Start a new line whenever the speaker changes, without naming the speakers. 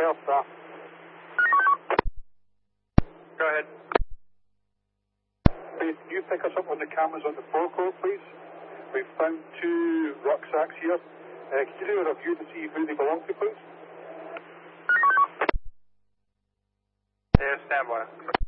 Fair stuff.
Go ahead.
Please, can you pick us up on the cameras on the forecourt, please? We've found 2 rucksacks here. Can you do a review to see who they belong to, please?
Yeah, stand by.